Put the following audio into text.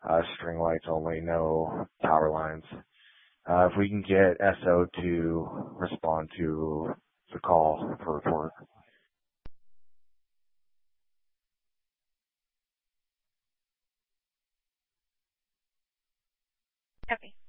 string lights only, no power lines. If we can get SO to respond to the call for report. Okay.